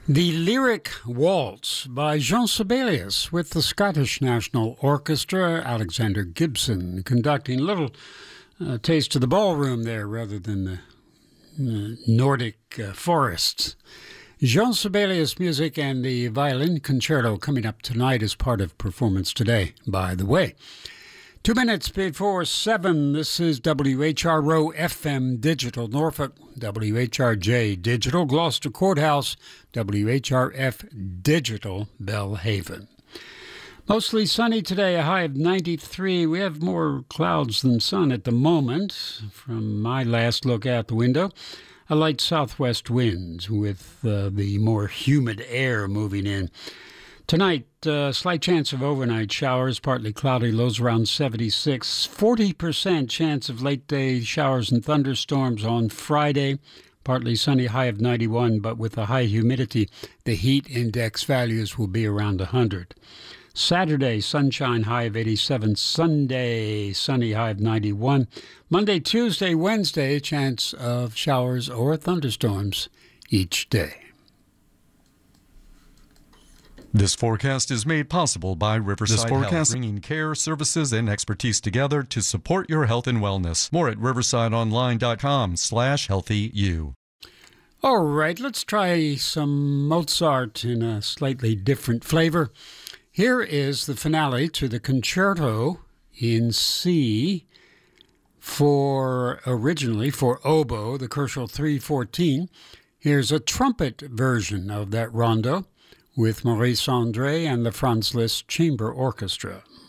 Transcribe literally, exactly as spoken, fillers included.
The Lyric Waltz by Jean Sibelius with the Scottish National Orchestra, Alexander Gibson conducting a little uh, taste of the ballroom there rather than the uh, Nordic uh, forests. Jean Sibelius music and the violin concerto coming up tonight as part of Performance Today, by the way. Two minutes before seven, this is W H R O F M Digital Norfolk, W H R J Digital Gloucester Courthouse, W H R F Digital Belhaven. Mostly sunny today, a high of ninety-three. We have more clouds than sun at the moment. From my last look out the window, a light southwest wind with uh, the more humid air moving in. Tonight, uh, slight chance of overnight showers, partly cloudy, lows around seventy-six. forty percent chance of late-day showers and thunderstorms on Friday. Partly sunny, high of ninety-one, but with a high humidity, the heat index values will be around one hundred. Saturday, sunshine, high of eighty-seven. Sunday, sunny, high of ninety-one. Monday, Tuesday, Wednesday, chance of showers or thunderstorms each day. This forecast is made possible by Riverside This forecast Health, bringing care, services, and expertise together to support your health and wellness. More at riversideonline.com slash healthyu. All right, let's try some Mozart in a slightly different flavor. Here is the finale to the concerto in C for originally for oboe, the Kochel three fourteen. Here's a trumpet version of that rondo with Maurice André and the Franz Liszt Chamber Orchestra.